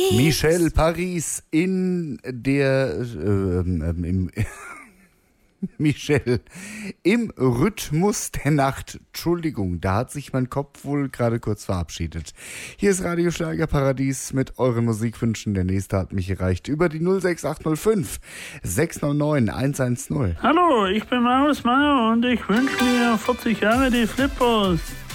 Michel Paris in der Michel im Rhythmus der Nacht. Entschuldigung, da hat sich mein Kopf wohl gerade kurz verabschiedet. Hier ist Radio Schlagerparadies mit euren Musikwünschen. Der nächste hat mich erreicht über die 06805 699 110. Hallo, ich bin Marius Meyer und ich wünsche mir 40 Jahre die Flippers.